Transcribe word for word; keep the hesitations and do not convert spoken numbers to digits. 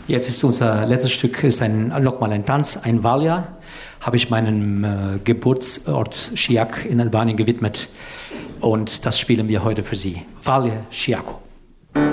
Jetzt ist unser letztes Stück ist ein, nochmal ein Tanz, ein Valja, habe ich meinem äh, Geburtsort Siak in Albanien gewidmet und das spielen wir heute für Sie. Valja Siako.